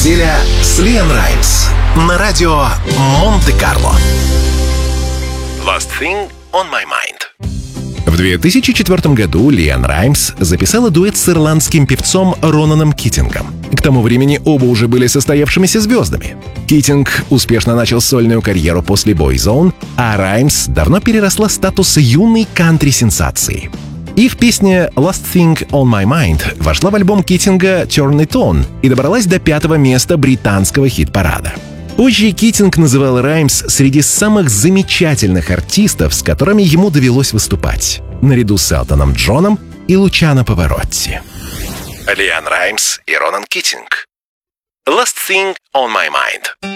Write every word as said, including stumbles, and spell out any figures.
неделя с Лиам Раймс на радио Монте-Карло. Last Thing on My Mind. В две тысячи четвёртом году Лиам Раймс записала дуэт с ирландским певцом Ронаном Китингом. К тому времени оба уже были состоявшимися звездами. Китинг успешно начал сольную карьеру после Boyzone, а Раймс давно переросла статус юной кантри-сенсации. И в песне «Last Thing on My Mind» вошла в альбом Китинга «Turn It On» и добралась до пятого места британского хит-парада. Позже Китинг называл Раймс среди самых замечательных артистов, с которыми ему довелось выступать, наряду с Элтоном Джоном и Лучано Паваротти. Лиам Раймс и Ронан Китинг. «Last Thing on My Mind».